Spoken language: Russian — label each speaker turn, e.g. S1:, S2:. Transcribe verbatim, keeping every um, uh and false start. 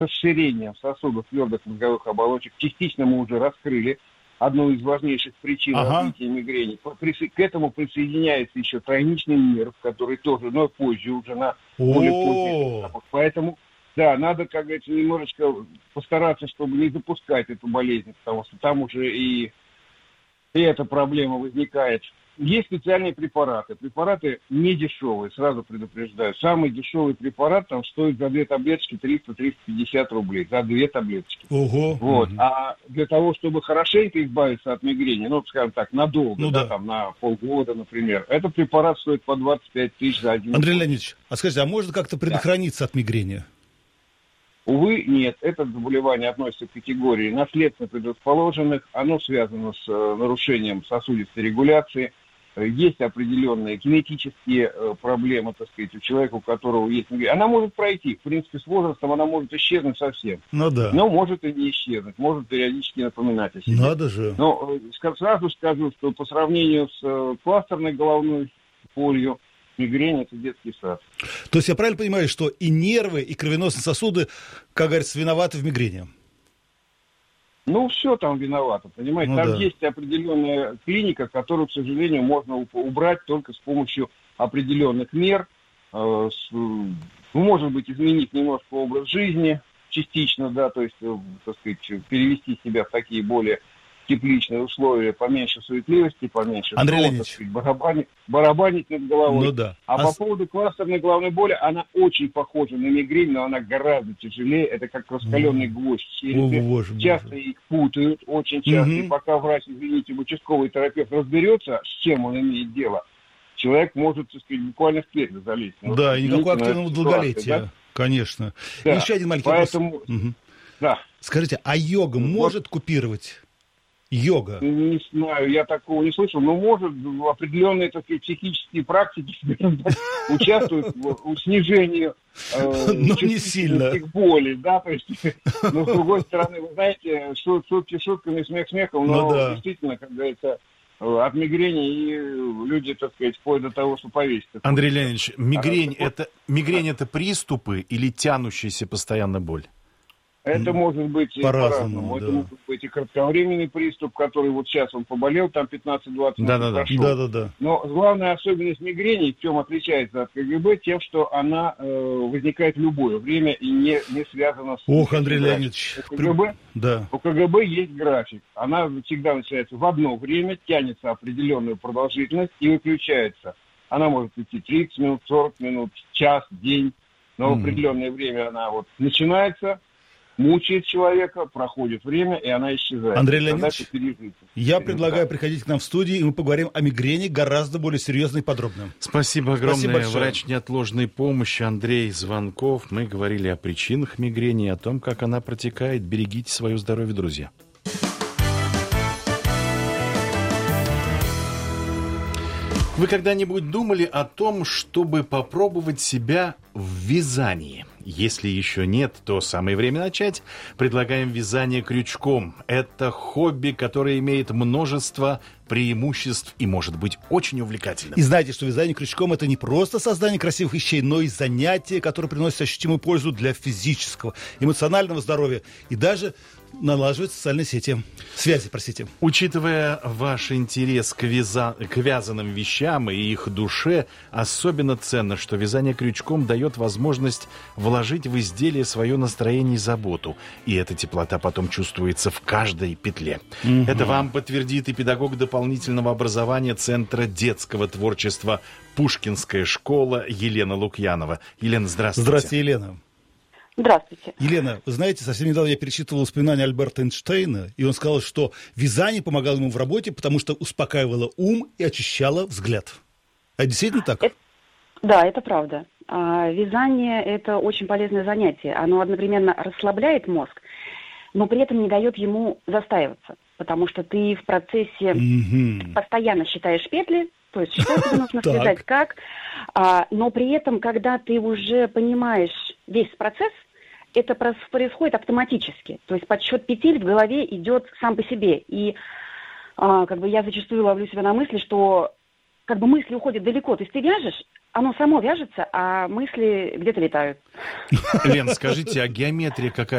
S1: расширением сосудов твердых мозговых оболочек. Частично мы уже раскрыли одну из важнейших причин ага. развития мигрени. К этому присоединяется еще тройничный нерв, который тоже, но позже уже на более поздних этапах. Поэтому, да, надо, как говорится, немножечко постараться, чтобы не запускать эту болезнь, потому что там уже и, и эта проблема возникает. Есть специальные препараты. Препараты не дешевые, сразу предупреждаю. Самый дешевый препарат там стоит за две таблеточки триста - триста пятьдесят рублей. За две таблеточки.
S2: Ого.
S1: Вот.
S2: Угу.
S1: А для того, чтобы хорошенько избавиться от мигрени, ну, скажем так, надолго,
S2: ну,
S1: да,
S2: да.
S1: там, на полгода, например, этот препарат стоит по двадцать пять тысяч за один.
S2: Андрей Леонидович, а скажите, а можно как-то предохраниться да. от мигрени?
S1: Увы, нет. Это заболевание относится к категории наследственно предрасположенных. Оно связано с э, нарушением сосудистой регуляции. Есть определенные генетические э, проблемы, так сказать, у человека, у которого есть мигрень. Она может пройти. В принципе, с возрастом она может исчезнуть совсем.
S2: Ну да.
S1: Но может и не исчезнуть. Может периодически напоминать о себе.
S2: Надо же.
S1: Но э, сразу скажу, что по сравнению с э, кластерной головной болью, мигрень – это детский сад.
S2: То есть я правильно понимаю, что и нервы, и кровеносные сосуды, как говорится, виноваты в мигрени?
S1: Ну, все там виновато, понимаете. Ну, там да. есть определенная клиника, которую, к сожалению, можно убрать только с помощью определенных мер. Э, с, ну, может быть, изменить немножко образ жизни частично, да, то есть, э, так сказать, перевести себя в такие более тепличные условия, поменьше суетливости, поменьше
S2: шума,
S1: барабанить, барабанить над головой.
S2: Ну, да.
S1: А, а по
S2: с...
S1: поводу кластерной головной боли, она очень похожа на мигрень, но она гораздо тяжелее. Это как раскаленный mm. гвоздь в черепе.
S2: О, боже,
S1: часто
S2: боже.
S1: их путают, очень часто.
S2: Mm-hmm.
S1: И пока врач, извините, участковый терапевт разберется, с чем он имеет дело, человек может, так сказать, буквально в петлю залезть.
S2: Да, вот, и никакого активного долголетия, да? Конечно.
S1: Да.
S2: Еще один маленький
S1: Поэтому...
S2: вопрос. Угу.
S1: Да.
S2: Скажите, а йога вот. может купировать? Йога.
S1: Не знаю, я такого не слышал, но может определенные такие психические практики участвуют в снижении чувствительности к боли, да, то есть, но с другой стороны, вы знаете, шутки шутками, смех смехом, но действительно, как говорится, от мигрени и люди, так сказать, вплоть до того, что повеситься.
S3: Андрей Леонидович, мигрень это мигрень это приступы или тянущаяся постоянно боль?
S1: Это может быть
S2: по-разному.
S1: по-разному.
S2: Да.
S1: Это может быть и кратковременный приступ, который вот сейчас он поболел, там пятнадцать-двадцать минут
S2: да,
S1: прошел.
S2: Да, да, да.
S1: Но главная особенность мигрени, в чем отличается от КГБ, тем, что она э, возникает в любое время и не, не связана с...
S2: Ох, Андрей Леонидович.
S1: У КГБ,
S2: да.
S1: у КГБ есть график. Она всегда начинается в одно время, тянется определенную продолжительность и выключается. Она может идти тридцать минут, сорок минут, час, день, но mm. в определенное время она вот начинается... мучает человека, проходит время, и она исчезает.
S2: Андрей Леонидович, я предлагаю приходить к нам в студию, и мы поговорим о мигрени гораздо более серьезно и подробно.
S3: Спасибо огромное. Спасибо, врач неотложной помощи Андрей Звонков. Мы говорили о причинах мигрени, о том, как она протекает. Берегите свое здоровье, друзья. Вы когда-нибудь думали о том, чтобы попробовать себя в вязании? Если еще нет, то самое время начать. Предлагаем вязание крючком. Это хобби, которое имеет множество преимуществ и может быть очень увлекательным.
S2: И знаете, что вязание крючком — это не просто создание красивых вещей, но и занятие, которое приносит ощутимую пользу для физического, эмоционального здоровья и даже налаживает социальные сети. Связи, простите.
S3: Учитывая ваш интерес к, вяза... к вязаным вещам и их душе, особенно ценно, что вязание крючком дает возможность вложить в изделие свое настроение и заботу. И эта теплота потом чувствуется в каждой петле. Угу. Это вам подтвердит и педагог дополнительного образования Центра детского творчества «Пушкинская школа» Елена Лукьянова. Елена, здравствуйте.
S2: Здравствуйте, Елена.
S4: Здравствуйте.
S2: Елена, вы знаете, совсем недавно я перечитывал воспоминания Альберта Эйнштейна, и он сказал, что вязание помогало ему в работе, потому что успокаивало ум и очищало взгляд. А действительно так?
S4: Это, да, это правда. А, вязание – это очень полезное занятие. Оно одновременно расслабляет мозг, но при этом не дает ему застаиваться, потому что ты в процессе mm-hmm. постоянно считаешь петли, то есть что тебе нужно связать, как, а, но при этом, когда ты уже понимаешь весь процесс, это происходит автоматически. То есть подсчет петель в голове идет сам по себе. И а, как бы я зачастую ловлю себя на мысли, что как бы мысли уходят далеко. То есть ты вяжешь, оно само вяжется, а мысли где-то летают.
S3: Лен, скажите, а геометрия какая